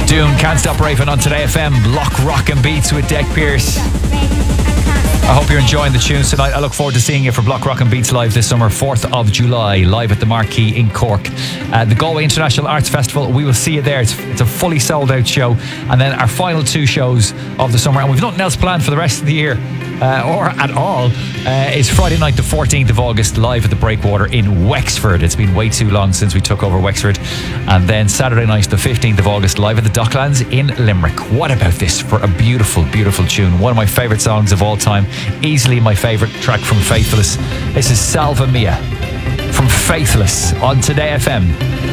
Doom, Can't Stop Raving on Today FM. Block Rock and Beats with Deck Pierce. I hope you're enjoying the tunes tonight. I look forward to seeing you for Block Rock and Beats live this summer, 4th of July, live at the Marquee in Cork. The Galway International Arts Festival, we will see you there. It's a fully sold out show. And then our final 2 shows of the summer, and we've nothing else planned for the rest of the year, or at all, is Friday night the 14th of August, live at the Breakwater in Wexford. It's been way too long since we took over Wexford. And then Saturday night the 15th of August, live at the Docklands in Limerick. What about this for a beautiful, beautiful tune? One of my favourite songs of all time. Easily my favourite track from Faithless. This is Salva Mia from Faithless on Today FM.